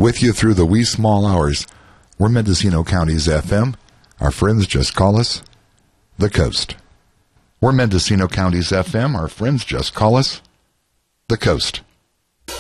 with you through the wee small hours. We're Mendocino County's FM. Our friends just call us The Coast. We're Mendocino County's FM. Our friends just call us The Coast.